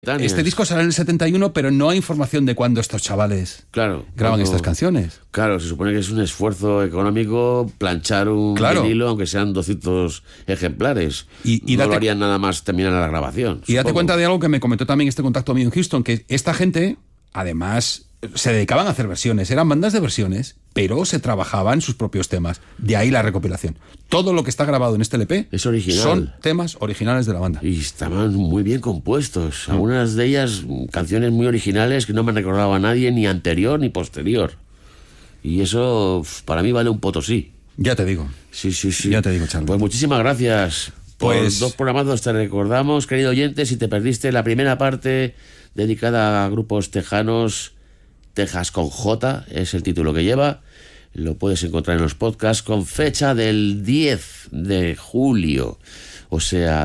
Este disco sale en el 71, pero no hay información de cuándo estos chavales graban estas canciones. Claro, se supone que es un esfuerzo económico planchar un vinilo, aunque sean 200 ejemplares. Y no lo harían nada más terminar la grabación. Y date cuenta de algo que me comentó también este contacto mío en Houston, que esta gente, además, se dedicaban a hacer versiones. Eran bandas de versiones, pero se trabajaban sus propios temas. De ahí la recopilación. Todo lo que está grabado en este LP es original. Son temas originales de la banda. Y estaban muy bien compuestos. Algunas de ellas, canciones muy originales que no me recordaba a nadie, ni anterior ni posterior. Y eso, para mí, vale un potosí. Ya te digo. Sí. Ya te digo, Charlie. Pues muchísimas gracias. Por 2 programas te recordamos, querido oyente, si te perdiste la primera parte dedicada a grupos tejanos, Texas con J, es el título que lleva. Lo puedes encontrar en los podcasts con fecha del 10 de julio, o sea,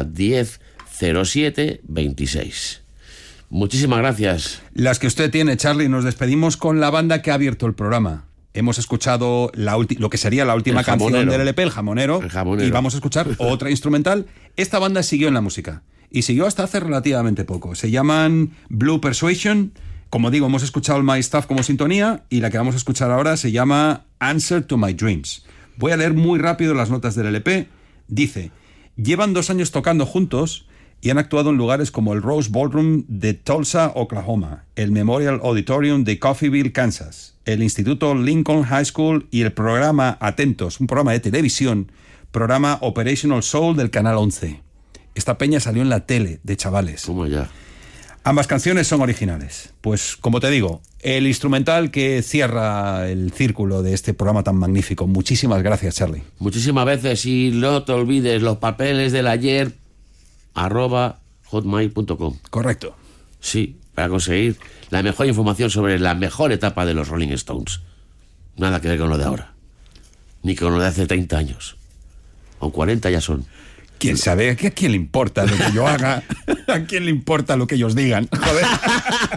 10/07/26. Muchísimas gracias. Las que usted tiene, Charlie. Nos despedimos con la banda que ha abierto el programa. Hemos escuchado lo que sería la última canción del LP, el jamonero, y vamos a escuchar otra instrumental. Esta banda siguió en la música, y siguió hasta hace relativamente poco. Se llaman Blue Persuasion. Como digo, hemos escuchado el My Stuff como sintonía, y la que vamos a escuchar ahora se llama Answer to My Dreams. Voy a leer muy rápido las notas del LP. Dice: llevan 2 años tocando juntos y han actuado en lugares como el Rose Ballroom de Tulsa, Oklahoma, el Memorial Auditorium de Coffeyville, Kansas, el Instituto Lincoln High School y el programa, atentos, un programa de televisión, programa Operational Soul del Canal 11. Esta peña salió en la tele de chavales. ¿Cómo ya? Ambas canciones son originales. Pues, como te digo, el instrumental que cierra el círculo de este programa tan magnífico. Muchísimas gracias, Charlie. Muchísimas veces, y no te olvides, los papeles del ayer @hotmail.com. Correcto. Sí, para conseguir la mejor información sobre la mejor etapa de los Rolling Stones. Nada que ver con lo de ahora. Ni con lo de hace 30 años. O 40 ya son. ¿Quién sabe? ¿A quién le importa lo que yo haga? ¿A quién le importa lo que ellos digan? Joder.